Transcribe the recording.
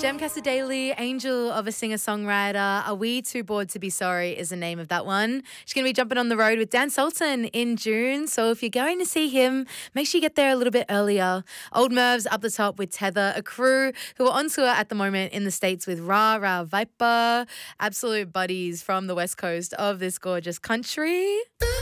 Jem Casadei, Angel of a Singer-Songwriter. Are We Too Bored to Be Sorry is the name of that one. She's going to be jumping on the road with Dan Sultan in June. So if you're going to see him, make sure you get there a little bit earlier. Old Mervs up the top with Tether, a crew who are on tour at the moment in the States with Ra Viper, absolute buddies from the west coast of this gorgeous country.